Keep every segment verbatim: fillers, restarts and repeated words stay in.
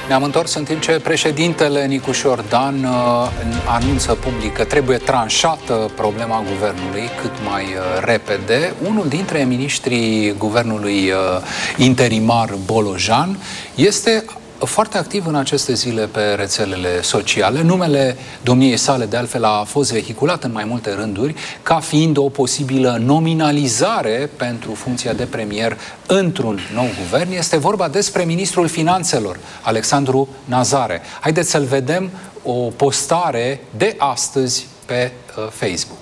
Ne-am întors în timp ce președintele Nicușor Dan anunță public că trebuie tranșată problema guvernului cât mai repede. Unul dintre miniștrii guvernului interimar, Bolojan, este foarte activ în aceste zile pe rețelele sociale. Numele domniei sale, de altfel, a fost vehiculat în mai multe rânduri ca fiind o posibilă nominalizare pentru funcția de premier într-un nou guvern. Este vorba despre ministrul finanțelor, Alexandru Nazare. Haideți să-l vedem, o postare de astăzi pe uh, Facebook.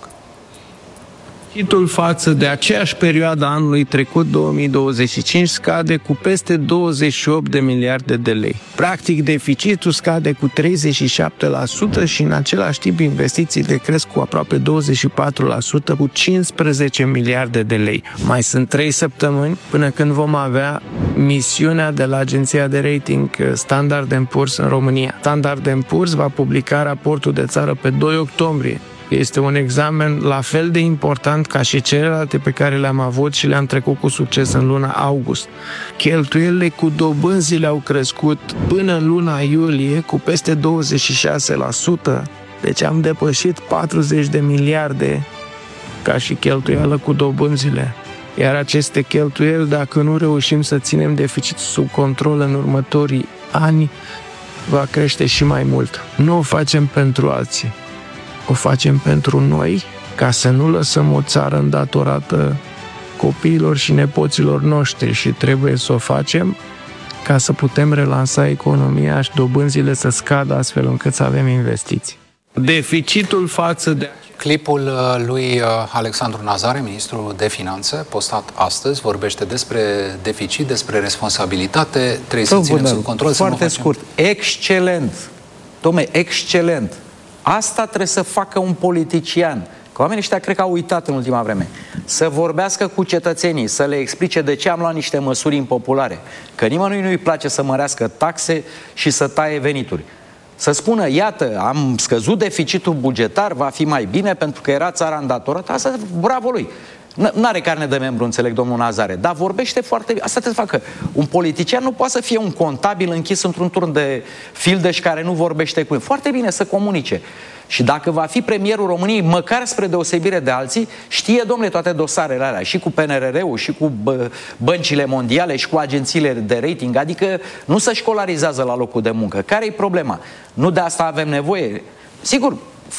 Deficitul față de aceeași perioadă anului trecut, două mii douăzeci și cinci, scade cu peste douăzeci și opt de miliarde de lei. Practic, deficitul scade cu treizeci și șapte la sută și în același timp investițiile cresc cu aproape douăzeci și patru la sută, cu cincisprezece miliarde de lei. Mai sunt trei săptămâni până când vom avea misiunea de la agenția de rating Standard and Poor's în România. Standard and Poor's va publica raportul de țară pe doi octombrie. Este un examen la fel de important ca și celelalte pe care le-am avut și le-am trecut cu succes în luna august. Cheltuielile cu dobânzile au crescut până în luna iulie cu peste douăzeci și șase la sută, deci am depășit patruzeci de miliarde ca și cheltuială cu dobânzile. Iar aceste cheltuieli, dacă nu reușim să ținem deficitul sub control în următorii ani, va crește și mai mult. Nu o facem pentru alții. O facem pentru noi, ca să nu lăsăm o țară îndatorată copiilor și nepoților noștri, și trebuie să o facem ca să putem relansa economia și dobânzile să scadă astfel încât să avem investiții. Deficitul față de... Clipul lui Alexandru Nazare, ministrul de finanțe, postat astăzi, vorbește despre deficit, despre responsabilitate. Trebuie să ținem sub control. Foarte scurt. Excelent. Dom'le, excelent. Asta trebuie să facă un politician. Că oamenii ăștia cred că au uitat în ultima vreme. Să vorbească cu cetățenii, să le explice de ce am luat niște măsuri impopulare. Că nimănui nu-i place să mărească taxe și să taie venituri. Să spună, iată, am scăzut deficitul bugetar, va fi mai bine pentru că era țara îndatorată. Asta, bravo lui. N-are carne de membru, înțeleg, domnul Nazare, dar vorbește foarte bine. Asta trebuie să facă. Un politician nu poate să fie un contabil închis într-un turn de fildeș care nu vorbește cu el. Foarte bine să comunice. Și dacă va fi premierul României, măcar spre deosebire de alții, știe, domnule, toate dosarele alea, și cu P N R R-ul, și cu bă, băncile mondiale, și cu agențiile de rating, adică nu se școlarizează la locul de muncă. Care-i problema? Nu de asta avem nevoie. Sigur,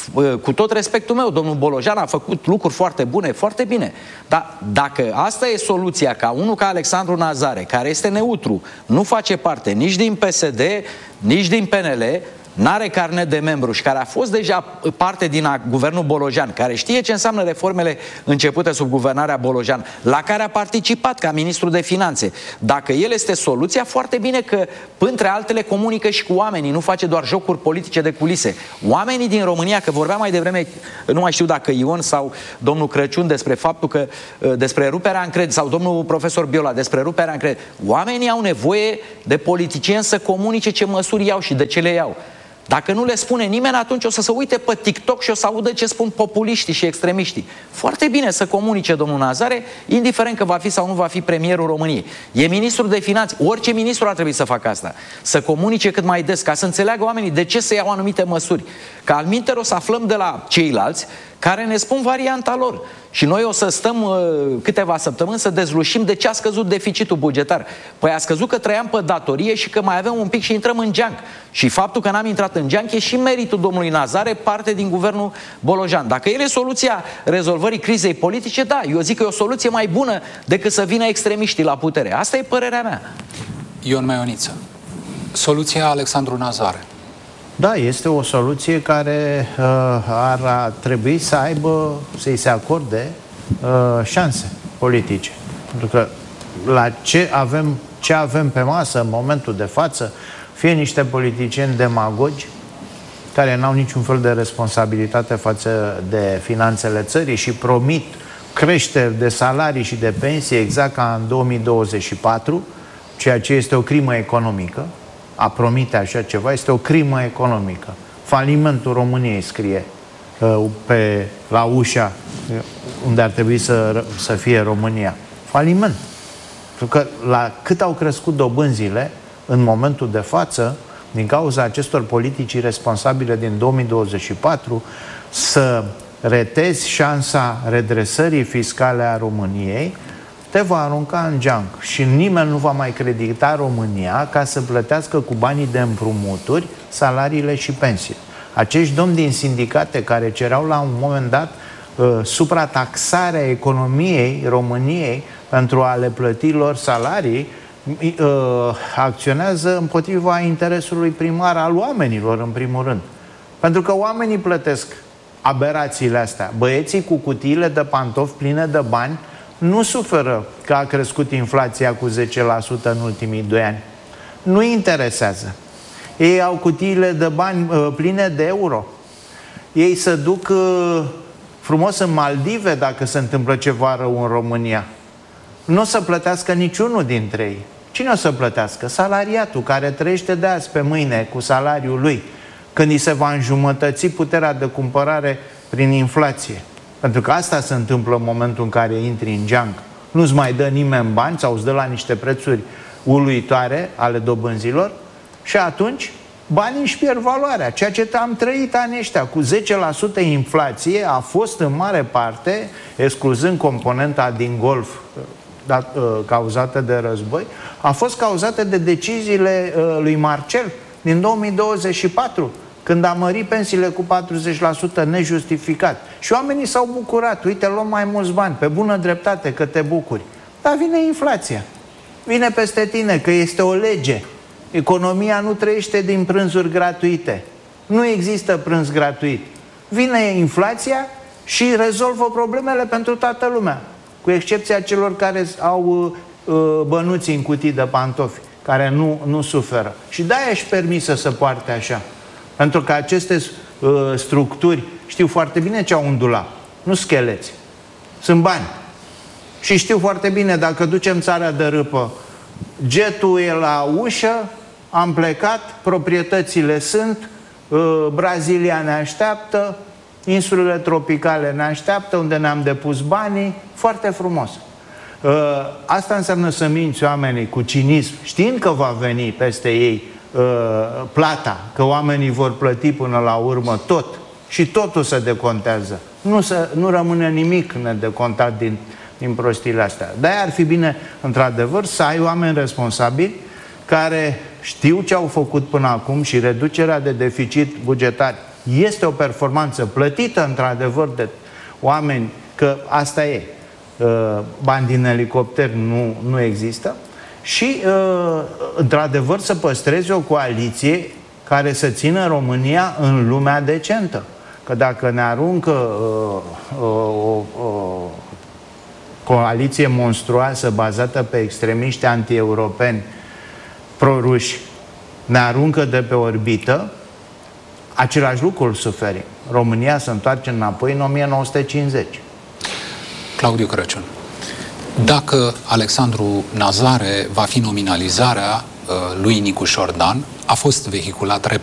cu tot respectul meu, domnul Bolojan a făcut lucruri foarte bune, foarte bine. Dar dacă asta e soluția, ca unul ca Alexandru Nazare, care este neutru, nu face parte nici din P S D, nici din P N L, n-are carnet de membru și care a fost deja parte din guvernul Bolojan, care știe ce înseamnă reformele începute sub guvernarea Bolojan, la care a participat ca ministru de finanțe. Dacă el este soluția, foarte bine că, între altele, comunică și cu oamenii, nu face doar jocuri politice de culise. Oamenii din România, că vorbeam mai devreme, nu mai știu dacă Ion sau domnul Crăciun despre faptul că, despre ruperea încrederii, sau domnul profesor Biola despre ruperea încrederii, oamenii au nevoie de politicieni să comunice ce măsuri iau și de ce le iau. Dacă nu le spune nimeni, atunci o să se uite pe TikTok și o să audă ce spun populiștii și extremiștii. Foarte bine să comunice domnul Nazare, indiferent că va fi sau nu va fi premierul României. E ministrul de finanțe. Orice ministru ar trebui să facă asta. Să comunice cât mai des, ca să înțeleagă oamenii de ce se iau anumite măsuri. Că alminteri o să aflăm de la ceilalți care ne spun varianta lor. Și noi o să stăm uh, câteva săptămâni să dezlușim de ce a scăzut deficitul bugetar. Păi a scăzut că trăiam pe datorie și că mai avem un pic și intrăm în geanc. Și faptul că n-am intrat în geanc e și meritul domnului Nazare, parte din guvernul Bolojan. Dacă el e soluția rezolvării crizei politice, da, eu zic că e o soluție mai bună decât să vină extremiștii la putere. Asta e părerea mea. Ion Maioniță, soluția Alexandru Nazare. Da, este o soluție care uh, ar trebui să aibă, să-i se acorde uh, șanse politice. Pentru că la ce avem, ce avem pe masă în momentul de față, fie niște politicieni demagogi care n-au niciun fel de responsabilitate față de finanțele țării și promit creșteri de salarii și de pensii exact ca în două mii douăzeci și patru, ceea ce este o crimă economică. A promite așa ceva este o crimă economică. Falimentul României scrie uh, pe, la ușa unde ar trebui să, să fie România. Faliment. Pentru că la cât au crescut dobânzile în momentul de față, din cauza acestor politici responsabile din două mii douăzeci și patru, să retezi șansa redresării fiscale a României, te va arunca în geanc și nimeni nu va mai credita România ca să plătească cu banii de împrumuturi salariile și pensiile. Acești domni din sindicate care cereau la un moment dat uh, suprataxarea economiei României pentru a le plăti lor salarii, uh, acționează împotriva interesului primar al oamenilor, în primul rând. Pentru că oamenii plătesc aberațiile astea. Băieții cu cutiile de pantofi pline de bani nu suferă că a crescut inflația cu zece la sută în ultimii doi ani. Nu interesează. Ei au cutiile de bani uh, pline de euro. Ei se duc uh, frumos în Maldive dacă se întâmplă ceva rău în România. Nu o să plătească niciunul dintre ei. Cine o să plătească? Salariatul, care trăiește de azi pe mâine cu salariul lui, când îi se va înjumătăți puterea de cumpărare prin inflație. Pentru că asta se întâmplă în momentul în care intri în geanc. Nu-ți mai dă nimeni bani sau îți dă la niște prețuri uluitoare ale dobânzilor și atunci banii își pierd valoarea. Ceea ce am trăit anii ăștia cu zece la sută inflație a fost în mare parte, excluzând componenta din Golf dat, uh, cauzată de război, a fost cauzată de deciziile uh, lui Marcel din două mii douăzeci și patru, când a mărit pensiile cu patruzeci la sută nejustificat. Și oamenii s-au bucurat. Uite, luăm mai mulți bani, pe bună dreptate, că te bucuri. Dar vine inflația. Vine peste tine, că este o lege. Economia nu trăiește din prânzuri gratuite. Nu există prânz gratuit. Vine inflația și rezolvă problemele pentru toată lumea, cu excepția celor care au uh, bănuți în cutii de pantofi, care nu, nu suferă. Și de-aia își permisă să poarte așa. Pentru că aceste uh, structuri știu foarte bine ce au în dulap. Nu scheleți. Sunt bani. Și știu foarte bine, dacă ducem țara de râpă, jetul e la ușă, am plecat, proprietățile sunt, uh, Brazilia ne așteaptă, insulele tropicale ne așteaptă, unde ne-am depus banii, foarte frumos. Uh, asta înseamnă să minți oamenii cu cinism, știind că va veni peste ei uh, plata, că oamenii vor plăti până la urmă tot și totul se decontează. Nu, se, nu rămâne nimic nedecontat din, din prostiile astea. De-aia ar fi bine, într-adevăr, să ai oameni responsabili care știu ce au făcut până acum și reducerea de deficit bugetar este o performanță plătită, într-adevăr, de oameni, că asta e. Bani din elicopter nu, nu există și, într-adevăr, să păstreze o coaliție care să țină România în lumea decentă. Că dacă ne aruncă o, o, o coaliție monstruoasă bazată pe extremiști anti-europeni pro-ruși, ne aruncă de pe orbită, același lucru îl suferim. România se întoarce înapoi în o mie nouă sute cincizeci. Claudiu Crăciun, dacă Alexandru Nazare va fi nominalizarea uh, lui Nicușor Dan, a fost vehiculat